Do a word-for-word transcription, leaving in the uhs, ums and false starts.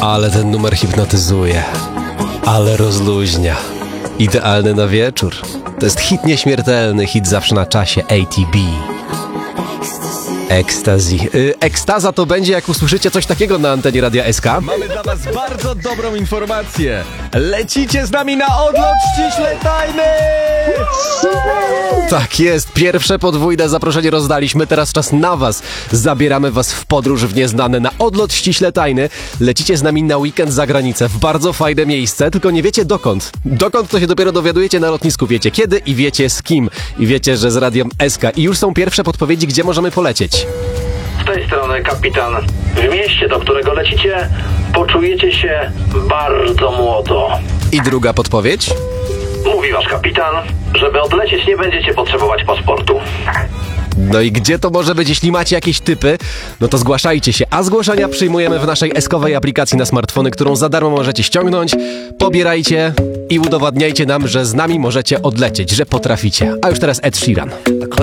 Ale ten numer hipnotyzuje, ale rozluźnia. Idealny na wieczór. To jest hit nieśmiertelny, hit zawsze na czasie, A T B. Ecstasy. Yy, ekstaza to będzie, jak usłyszycie coś takiego na antenie Radia S K. Mamy dla was bardzo dobrą informację. Lecicie z nami na odlot ściśle tajny! Tak jest, pierwsze podwójne zaproszenie rozdaliśmy, teraz czas na was. Zabieramy was w podróż w nieznane, na odlot ściśle tajny. Lecicie z nami na weekend za granicę, w bardzo fajne miejsce, tylko nie wiecie dokąd. Dokąd to się dopiero dowiadujecie na lotnisku, wiecie kiedy i wiecie z kim. I wiecie, że z Radiem S K. I już są pierwsze podpowiedzi, gdzie możemy polecieć. Z tej strony kapitan. W mieście, do którego lecicie, poczujecie się bardzo młodo. I druga podpowiedź? Mówi wasz kapitan, żeby odlecieć nie będziecie potrzebować paszportu. No i gdzie to może być? Jeśli macie jakieś typy, no to zgłaszajcie się. A zgłoszenia przyjmujemy w naszej eskowej aplikacji na smartfony, którą za darmo możecie ściągnąć. Pobierajcie i udowadniajcie nam, że z nami możecie odlecieć, że potraficie. A już teraz Ed Sheeran.